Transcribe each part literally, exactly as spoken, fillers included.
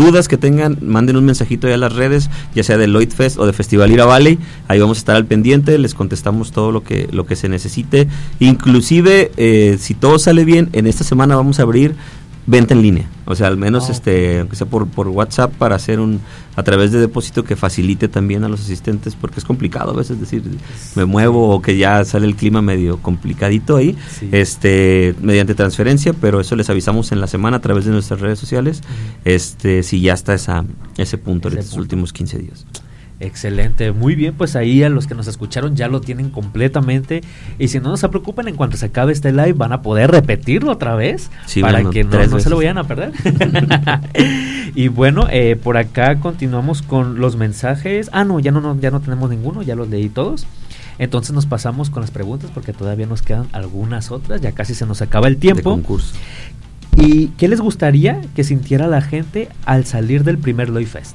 dudas que tengan, manden un mensajito ya a las redes, ya sea de Lloyd Fest o de Festival Ira Valley, ahí vamos a estar al pendiente, les contestamos todo lo que lo que se necesite, inclusive eh, si todo sale bien, en esta semana vamos a abrir venta en línea, o sea, al menos oh. este, aunque sea por, por WhatsApp, para hacer un, a través de depósito que facilite también a los asistentes, porque es complicado a veces decir, me muevo o que ya sale el clima medio complicadito ahí, sí. este, mediante transferencia, pero eso les avisamos en la semana a través de nuestras redes sociales, uh-huh. este, si ya está esa, ese punto en estos últimos quince días. Excelente, muy bien, pues ahí a los que nos escucharon ya lo tienen completamente, y si no, no se preocupen, en cuanto se acabe este live van a poder repetirlo otra vez, sí, para bueno, que no, no se lo vayan a perder. Y bueno, eh, por acá continuamos con los mensajes. Ah, no, ya no, no, ya no tenemos ninguno, ya los leí todos. Entonces nos pasamos con las preguntas porque todavía nos quedan algunas otras, ya casi se nos acaba el tiempo. De concurso. ¿Y qué les gustaría que sintiera la gente al salir del primer Lloyd Fest?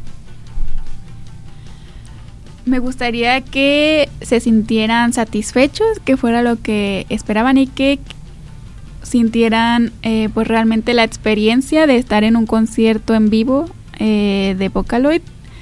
Me gustaría que se sintieran satisfechos, que fuera lo que esperaban y que sintieran eh, pues realmente la experiencia de estar en un concierto en vivo eh, de Vocaloid,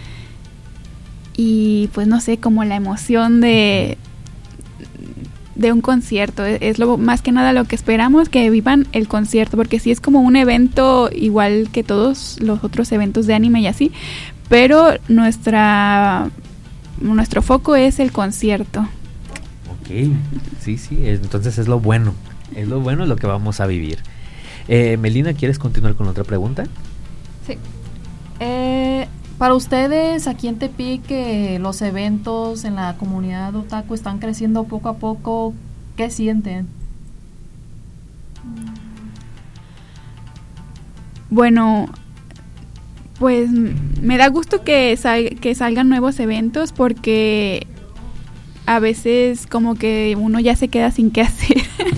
y pues no sé, como la emoción de de un concierto, es lo más que nada lo que esperamos, que vivan el concierto, porque sí es como un evento igual que todos los otros eventos de anime y así, pero nuestra nuestro foco es el concierto. Ok, sí, sí, entonces es lo bueno, es lo bueno, es lo que vamos a vivir. Eh, Melina, ¿quieres continuar con otra pregunta? Sí. Eh, para ustedes, aquí en Tepic, eh, los eventos en la comunidad otaku están creciendo poco a poco, ¿qué sienten? Bueno, pues me da gusto que, sal, que salgan nuevos eventos, porque a veces como que uno ya se queda sin qué hacer.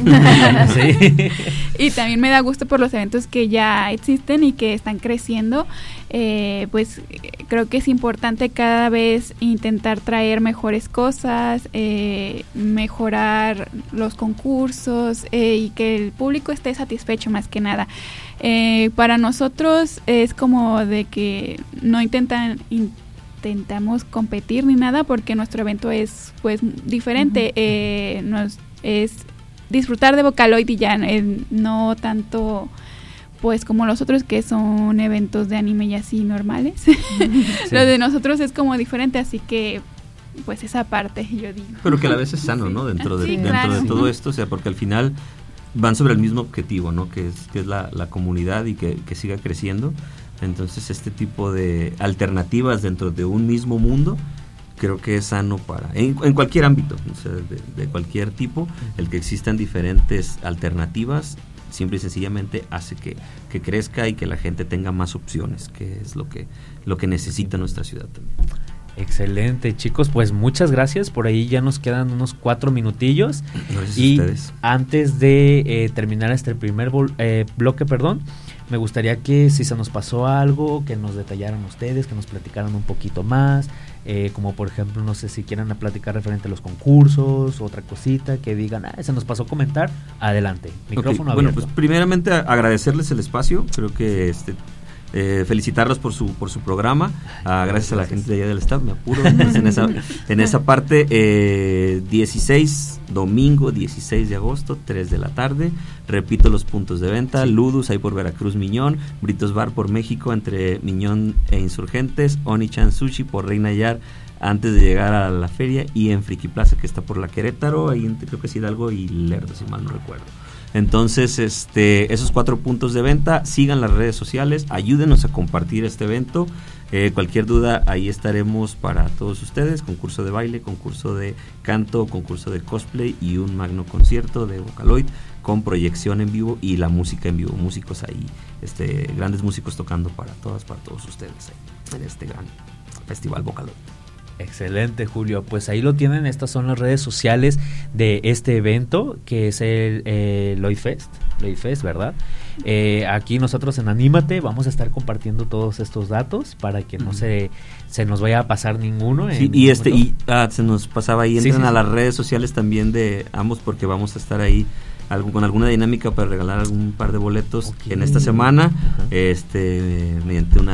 Sí. Y también me da gusto por los eventos que ya existen y que están creciendo. Eh, pues creo que es importante cada vez intentar traer mejores cosas, eh, mejorar los concursos eh, y que el público esté satisfecho más que nada. Eh, para nosotros es como de que no intentan intentamos competir ni nada, porque nuestro evento es pues diferente. Uh-huh. eh, nos, es disfrutar de Vocaloid y ya, eh, no tanto pues como los otros que son eventos de anime y así normales. Sí. Lo de nosotros es como diferente, así que pues esa parte yo digo. Pero que a la vez es sano, ¿no? Dentro de, sí, dentro claro. de todo esto, o sea, porque al final van sobre el mismo objetivo, ¿no? Que es, que es la, la comunidad y que, que siga creciendo. Entonces este tipo de alternativas dentro de un mismo mundo creo que es sano para en, en cualquier ámbito, o sea, de, de cualquier tipo, el que existan diferentes alternativas simple y sencillamente hace que, que crezca y que la gente tenga más opciones, que es lo que lo que necesita nuestra ciudad también. Excelente, chicos, pues muchas gracias. Por ahí ya nos quedan unos cuatro minutillos. Gracias y a ustedes. Antes de eh, terminar este primer bol, eh, bloque, perdón, me gustaría que si se nos pasó algo, que nos detallaran ustedes, que nos platicaran un poquito más, eh, como por ejemplo, no sé si quieran platicar referente a los concursos, otra cosita, que digan, ah, se nos pasó comentar, adelante, micrófono okay. abierto. Bueno, pues primeramente agradecerles el espacio, creo que este Eh, felicitarlos por su por su programa, ah, gracias a la gente de allá del staff, me apuro pues, en esa en esa parte. eh, dieciséis, domingo dieciséis de agosto, tres de la tarde, repito los puntos de venta: sí. Ludus ahí por Veracruz, Miñón; Britos Bar por México entre Miñón e Insurgentes; Oni-chan Sushi por Reina Yar antes de llegar a la feria, y en Friki Plaza, que está por la Querétaro, ahí entre, creo que es Hidalgo y Lerdo, si mal no recuerdo. Entonces, este, esos cuatro puntos de venta, sigan las redes sociales, ayúdenos a compartir este evento. Eh, cualquier duda, ahí estaremos para todos ustedes. Concurso de baile, concurso de canto, concurso de cosplay y un magno concierto de Vocaloid con proyección en vivo y la música en vivo. Músicos ahí, este, grandes músicos tocando para todas, para todos ustedes ahí, en este gran festival Vocaloid. Excelente, Julio, pues ahí lo tienen. Estas son las redes sociales de este evento, que es el eh, Lloyd Fest, Lloyd Fest, ¿verdad? Eh, aquí nosotros en Anímate vamos a estar compartiendo todos estos datos para que no se, se nos vaya a pasar ninguno. Sí, y este y ah, se nos pasaba ahí, entran sí, sí, a las redes sociales también de ambos, porque vamos a estar ahí algo, con alguna dinámica para regalar algún par de boletos okay. en esta semana, uh-huh. este mediante una